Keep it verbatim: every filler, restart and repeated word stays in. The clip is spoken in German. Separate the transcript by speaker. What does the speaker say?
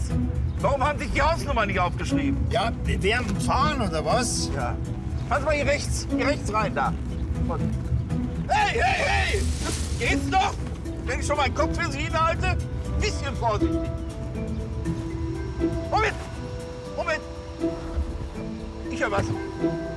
Speaker 1: Warum haben sich die Hausnummer nicht aufgeschrieben?
Speaker 2: Ja, während dem Fahren oder was?
Speaker 1: Ja. Pass mal hier rechts, hier rechts rein, da. Und hey, hey, hey! Geht's noch? Wenn ich schon meinen Kopf für Sie hinhalte? Bisschen vorsichtig. Moment! Moment! Ich höre was.